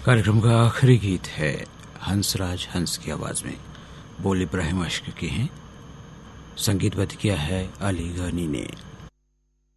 कार्यक्रम का आखिरी गीत है हंसराज हंस की आवाज में, बोल इब्राहिम अश्क की हैं, संगीतबद्ध किया है अली गनी ने।